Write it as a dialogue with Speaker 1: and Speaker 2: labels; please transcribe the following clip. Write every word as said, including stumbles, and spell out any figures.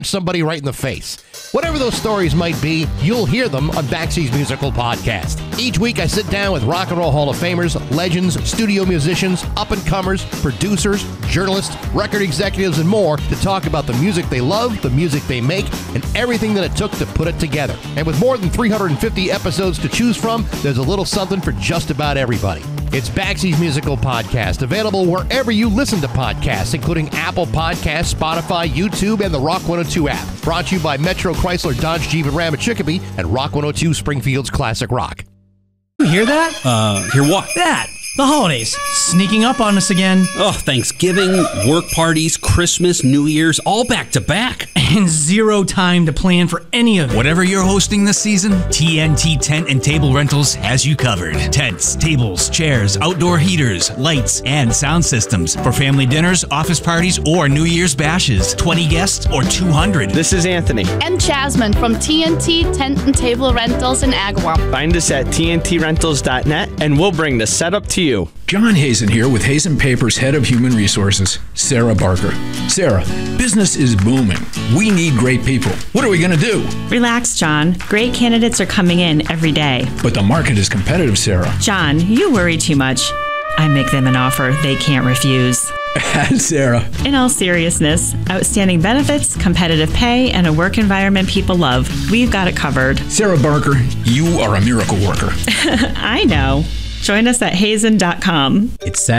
Speaker 1: somebody right in the face. Whatever those stories might be, you'll hear them on Baxi's Musical Podcast. Each week I sit down with Rock and Roll Hall of Famers, legends, studio musicians, up-and-comers, producers, journalists, record executives, and more to talk about the music they love, the music they make, and everything that it took to put it together. And with more than three hundred fifty episodes to choose from, there's a little something for just about everybody. It's Baxi's Musical Podcast, available wherever you listen to podcasts, including Apple Podcasts, Spotify, YouTube, and the Rock one oh two app. Brought to you by Metro Chrysler Dodge Jeep and Ram at Chicopee and Rock one oh two Springfield's Classic Rock.
Speaker 2: You hear that?
Speaker 3: Uh, hear what?
Speaker 2: That! The holidays. Sneaking up on us again.
Speaker 3: Oh, Thanksgiving, work parties, Christmas, New Year's, all back to back.
Speaker 2: And zero time to plan for any of it.
Speaker 4: Whatever you're hosting this season, T N T Tent and Table Rentals has you covered. Tents, tables, chairs, outdoor heaters, lights, and sound systems for family dinners, office parties, or New Year's bashes. twenty guests or two hundred.
Speaker 5: This is Anthony.
Speaker 6: And Jasmine from T N T Tent and Table Rentals in Agawam.
Speaker 5: Find us at T N T rentals dot net and we'll bring the setup to you.
Speaker 7: John Hazen here with Hazen Paper's Head of Human Resources, Sarah Barker. Sarah, business is booming. We need great people. What are we going to do?
Speaker 8: Relax, John. Great candidates are coming in every day.
Speaker 7: But the market is competitive, Sarah.
Speaker 8: John, you worry too much. I make them an offer they can't refuse.
Speaker 7: Sarah.
Speaker 8: In all seriousness, outstanding benefits, competitive pay, and a work environment people love. We've got it covered.
Speaker 7: Sarah Barker, you are a miracle worker.
Speaker 8: I know. Join us at hazen dot com.
Speaker 9: It's Saturday.